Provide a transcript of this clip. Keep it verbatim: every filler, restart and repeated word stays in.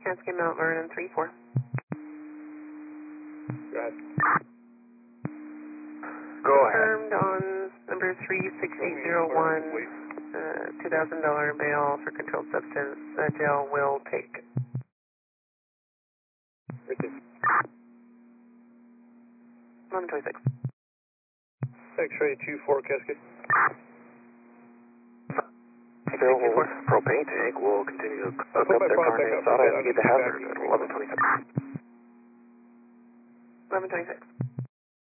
Cascade Mount Vernon three four. Go ahead. Go ahead. Confirmed on number three six eight zero one, uh, two thousand dollar bail for controlled substance. Uh, jail will take. eleven twenty-six. X-ray two four Cascade. Available propane tank will continue to hook up their carne asada and get the hazard at eleven twenty-six. eleven twenty-six.